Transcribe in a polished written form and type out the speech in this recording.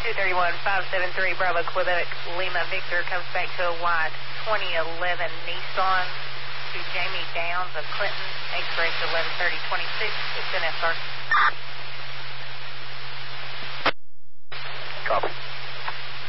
231-573 Bravo Quebec Lima Victor comes back to a white 2011 Nissan to Jamie Downs of Clinton, H-Race 113026. It's an SR.